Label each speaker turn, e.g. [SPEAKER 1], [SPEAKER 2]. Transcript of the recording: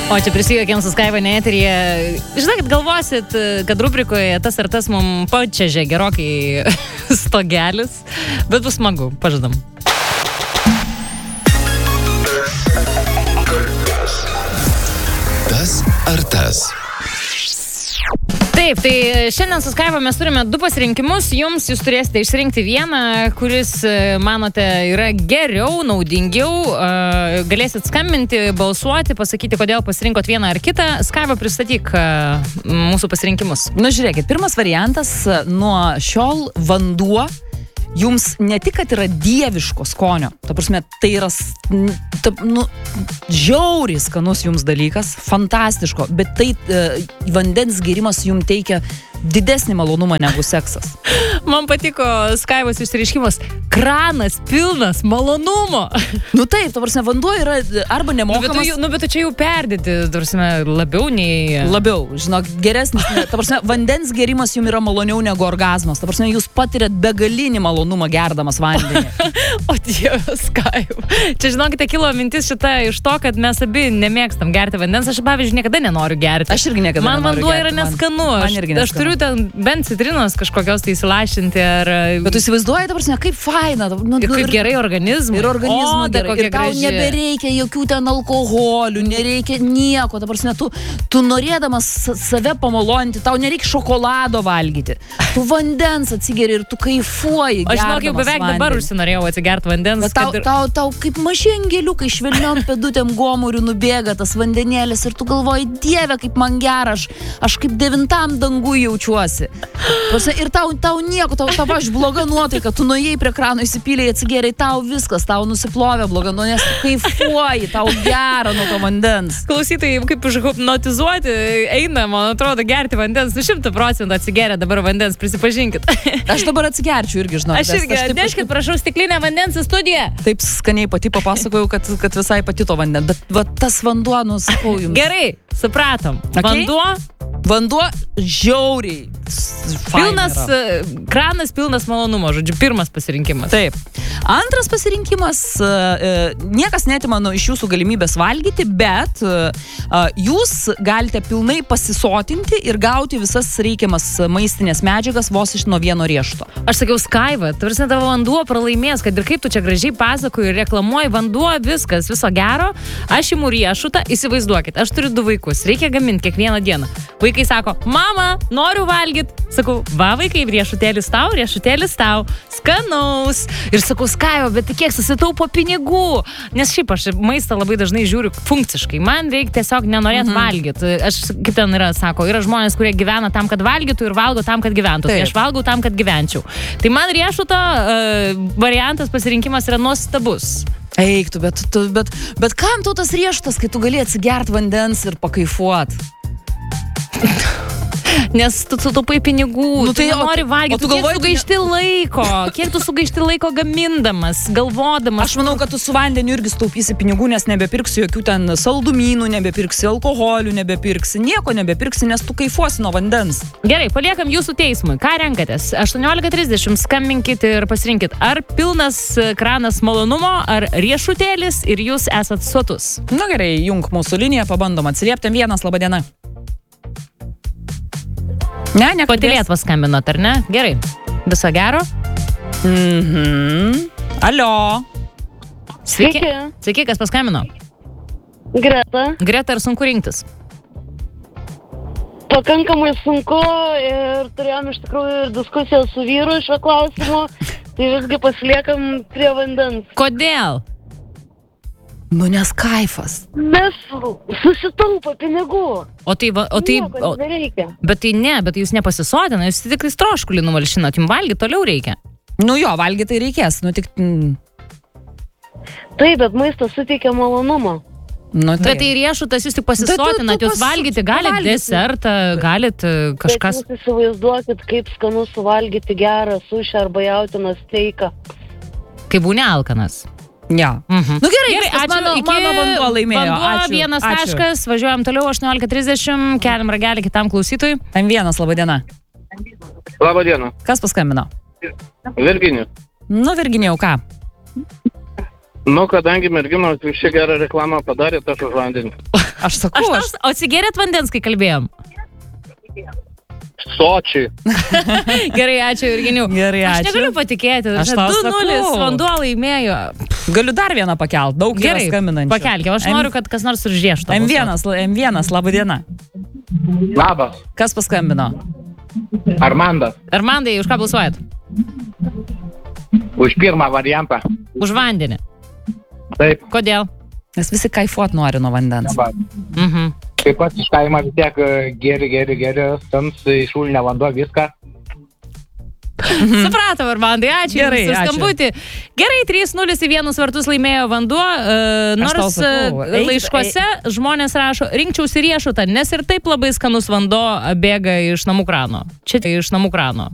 [SPEAKER 1] O čia prisijokėm su Skaiva eteryje. Žinokit, galvosit, kad rubrikoje tas ar tas mums pačiažė gerokai stogelis, bet bus smagu, pažadam.
[SPEAKER 2] Tas ar tas.
[SPEAKER 1] Taip, tai šiandien su Skaiva mes turime 2 pasirinkimus. Jūs turėsite išsirinkti vieną, kuris, manote, yra geriau, naudingiau. Galėsit skambinti, balsuoti, pasakyti, kodėl pasirinkot vieną ar kitą. Skaiva, pristatyk mūsų pasirinkimus.
[SPEAKER 3] Na, žiūrėkit, pirmas variantas, nuo šiol vanduo jums ne tik, kad yra dieviško skonio, ta prasme, tai yra žiauriai skanus jums dalykas, fantastiško, bet tai vandens gėrimas jums teikia didesnį malonumą negu seksas.
[SPEAKER 1] Man patiko Skaivos išsireiškimas. Kranas pilnas malonumo.
[SPEAKER 3] Nu taip, ta prasme, vanduo yra arba nemokamas.
[SPEAKER 1] Bet tu čia jau perdėti, ta prasme, labiau nei...
[SPEAKER 3] Labiau, žinok, geresnis. Ta prasme, vandens gėrimas jums yra maloniau negu orgazmas. Ta prasme, jūs patiriat begalinį malonumą gerdamas vandenį.
[SPEAKER 1] O Dievas, Skaiva. Čia, žinokite, kilo mintis šita iš to, kad mes abi nemėgstam gerti vandens. Aš, pavyzdžiui, niekada nenoriu gerti.
[SPEAKER 3] Aš irgi niekada nenoriu gerti.
[SPEAKER 1] Man vanduo yra neskanu. Aš turiu ten bent citrinos kažkokios tai įsilašinti.
[SPEAKER 3] Bet tu įsivaizduoji, ta prasme, kaip faina.
[SPEAKER 1] Kaip gerai organizmui.
[SPEAKER 3] Ir organizmui gerai. Ir tau nebereikia jokių ten alkoholių, nereikia nieko. Ta prasme, tu norėdamas save pamaloninti, tau nereikia šokolado valgyti. Tu vandens atsigeri ir tu kaifuoji.
[SPEAKER 1] Aš žinok, jau beveik dabar užsinorėjau atsigerti vandens.
[SPEAKER 3] Tau kaip mažengėliukai švelniom pedutėm gomurių nubėga tas vandenėlis ir tu galvoji, Dieve, kaip man gera, aš kaip 9 dangų jaučiuosi. Ir tau nieko, tau aš bloga nuotaika, tu nuėjai prie krano, įsipylėjai, atsigėrai, tau viskas, tau nusiplovė bloga, nes tu kaifuoji, tau gera nuo to vandens.
[SPEAKER 1] Klausytojai, kaip užhipnotizuoti, eina, man atrodo, gerti vandens, 100% atsigeria dabar vandens, prisipažinkit.
[SPEAKER 3] Aš dabar atsigerčiau irgi, žinok.
[SPEAKER 1] Aš irgi, neškit, prašau, stiklinę vandens į studiją.
[SPEAKER 3] Taip skaniai pati papasakojau, kad visai patito vandens, bet tas vanduo, sakau jums.
[SPEAKER 1] Gerai, supratom. Okay?
[SPEAKER 3] Vanduo žiauriai.
[SPEAKER 1] Kranas pilnas malonumo, žodžiu, pirmas pasirinkimas.
[SPEAKER 3] Taip. Antras pasirinkimas, niekas neatima iš jūsų galimybės valgyti, bet jūs galite pilnai pasisotinti ir gauti visas reikiamas maistinės medžiagas vos iš nuo vieno riešuto.
[SPEAKER 1] Aš sakiau, Skaiva, tarsi tavo vanduo pralaimės, kad ir kaip tu čia gražiai pasakoji ir reklamuoji, vanduo, viskas, viso gero, aš imu riešutą, įsivaizduokit, aš turiu 2 vaikus, reikia gaminti kiekvieną dieną. Vaikai sako, mama, noriu valgyti. Sakau, va vaikai, riešutėlis tau, skanaus. Ir sakau, Skaiva, bet kiek susitaupo pinigų. Nes šiaip aš maistą labai dažnai žiūriu funkciškai. Man reikia tiesiog nenorėti valgyti. Aš, kaip ten yra, sako, yra žmonės, kurie gyvena tam, kad valgytų ir valgo tam, kad gyventų. Tai aš valgau tam, kad gyvenčiau. Tai man riešuto variantas pasirinkimas yra nuostabus.
[SPEAKER 3] Eik tu, bet kam tau tas riešutas, kai tu gali atsigert vandens ir pakaifuot?
[SPEAKER 1] Nes tu sutaupai pinigų, tu nori valgyti, kiek tu sugaišti laiko gamindamas, galvodamas.
[SPEAKER 3] Aš manau, kad tu su vandeniu irgi staupysi pinigų, nes nebepirksi jokių ten saldumynų, nebepirksi alkoholių, nebepirksi, nieko nebepirksi, nes tu kaifuosi nuo vandens.
[SPEAKER 1] Gerai, paliekam jūsų teismui. Ką renkatės? 18:30 skambinkit ir pasirinkit, ar pilnas kranas malonumo, ar riešutėlis ir jūs esat sotus.
[SPEAKER 3] Na gerai, junk mūsų liniją, pabandom atsiliepti. Vienas, laba diena. Ne,
[SPEAKER 1] patylėt paskambinot, ar ne? Gerai. Viso gero?
[SPEAKER 3] Alio.
[SPEAKER 1] Sveiki, kas paskambino? Greta, ar sunku rinktis?
[SPEAKER 4] Pakankamai sunku ir turėjom iš tikrųjų ir diskusiją su vyru šio klausimu, tai visgi pasiliekam prie vandens.
[SPEAKER 1] Kodėl?
[SPEAKER 3] Nu, nes kaifas.
[SPEAKER 4] Mes susitaupo pinigų.
[SPEAKER 1] Nereikia. Bet jūs nepasisotina, jūs tik troškulį numalšinat, jums valgyti toliau reikia.
[SPEAKER 3] Nu jo, valgyti tai reikės, nu tik...
[SPEAKER 4] Taip, bet maistas suteikia malonumą.
[SPEAKER 1] Bet tai riešutas jūs tik pasisotinat, jūs valgyti galit desertą, galit kažkas...
[SPEAKER 4] Bet jūs įsivaizduokit, kaip skanu suvalgyti gerą sušį arba jautienos steiką.
[SPEAKER 1] Kai būni alkanas.
[SPEAKER 3] Ja. Nu gerai, ačiū, mano vanduo laimėjo.
[SPEAKER 1] Vanduo, vienas taškas, važiuojam toliau, 18:30, keliam ragelį kitam klausytojui.
[SPEAKER 3] M1, laba diena.
[SPEAKER 5] Labą dieną.
[SPEAKER 3] Kas paskambino?
[SPEAKER 5] Virginijus.
[SPEAKER 3] Nu, Virginijau, ką?
[SPEAKER 5] Nu, kadangi merginos visi gerą reklamą padarė, tai aš už vandenį.
[SPEAKER 3] Aš sakau,
[SPEAKER 1] O atsigėrėt vandens, kai kalbėjom?
[SPEAKER 5] Sočiai.
[SPEAKER 1] Gerai, ačiū, Virginijau.
[SPEAKER 3] Gerai,
[SPEAKER 1] Aš
[SPEAKER 3] ačiū.
[SPEAKER 1] negaliu patikėti.
[SPEAKER 3] Aš tau
[SPEAKER 1] 2-0
[SPEAKER 3] sakau.
[SPEAKER 1] vanduo laimėjo.
[SPEAKER 3] Galiu dar vieną pakelt, daug
[SPEAKER 1] Gerai,
[SPEAKER 3] yra skambinančių.
[SPEAKER 1] pakelkime. Aš noriu, kad kas nors užrieštų.
[SPEAKER 3] M1, laba diena.
[SPEAKER 5] Labas.
[SPEAKER 3] Kas paskambino?
[SPEAKER 5] Armandas.
[SPEAKER 1] Armandai, už ką balsuojat?
[SPEAKER 5] Už pirmą variantą.
[SPEAKER 1] Už vandenį.
[SPEAKER 5] Taip.
[SPEAKER 1] Kodėl?
[SPEAKER 3] Nes visi kaifuot nori nuo vandens.
[SPEAKER 1] Mhm.
[SPEAKER 5] Taip pat iš kaimo vis tiek geri, stams, šulinė vanduo, viską.
[SPEAKER 1] Supratom, Armandai, ačiū
[SPEAKER 3] Gerai,
[SPEAKER 1] Jums už
[SPEAKER 3] ačiū.
[SPEAKER 1] skambutį. Gerai, 3-0 į vienus vartus laimėjo vanduo,
[SPEAKER 3] tau
[SPEAKER 1] nors
[SPEAKER 3] sakau,
[SPEAKER 1] laiškuose žmonės rašo, rinkčiausi riešutą, nes ir taip labai skanus vanduo bėga iš namų krano. Čia iš namų krano.